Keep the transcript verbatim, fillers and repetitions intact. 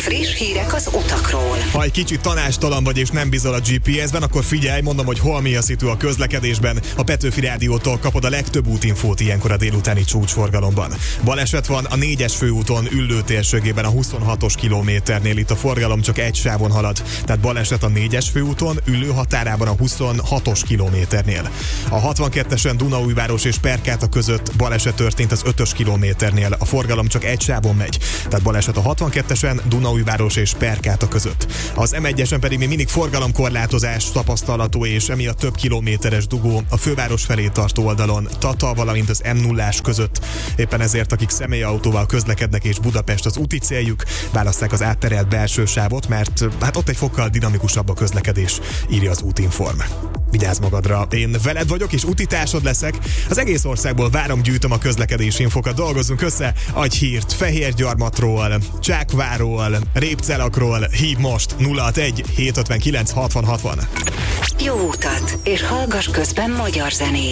Friss hírek az utakról. Ha egy kicsit tanástalan vagy és nem bízol a gé pé es-ben, akkor figyelj, mondom, hogy hol mi a szitu a közlekedésben. A Petőfi Rádiótól kapod a legtöbb útinfót ilyenkor a délutáni csúcsforgalomban. Baleset van a négyes főúton Üllő térségében a huszonhatos kilométernél, itt a forgalom csak egy sávon halad. Tehát baleset a négyes főúton Üllő határában a huszonhatos kilométernél. A hatvankettesen Dunaújváros és Perkáta között baleset történt az ötös kilométernél. A forgalom csak egy sávon megy. Tehát baleset a hatvankettesen Dunaújváros és Perkáta között. Az em egyesen pedig még mindig forgalomkorlátozás tapasztalható, és emiatt több kilométeres dugó a főváros felé tartó oldalon, Tata, valamint az em nullás között. Éppen ezért, akik személyautóval közlekednek és Budapest az úti céljuk, választák az átterelt belső sávot, mert hát ott egy fokkal dinamikusabb a közlekedés, írja az Útinform. Vigyázz magadra, én veled vagyok és utitársad leszek. Az egész országból várom, gyűjtöm a közlekedési infokat, dolgozzunk össze. Adj hírt Fehérgyarmatról, Csákváról, Répcelakról, hív most nulla hatvanegy, hétszázötvenkilenc, hatvan hatvan. Jó utat, és hallgass közben magyar zenét.